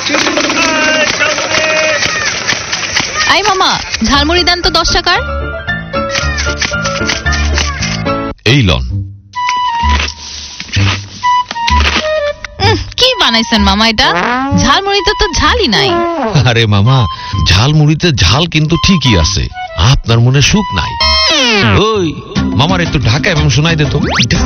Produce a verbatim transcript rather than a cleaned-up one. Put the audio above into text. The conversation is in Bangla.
আই মামা, ঝালমুড়ি দেন তো দশ টাকার। এই লন। কি বানাইছেন মামা এটা? ঝালমুড়িতে তো ঝালই নাই। আরে মামা, ঝালমুড়িতে ঝাল কিন্তু ঠিকই আছে, আপনার মনে সুখ নাই। ওই মামার একটু ঢাকা এবং শোনাই দে তো।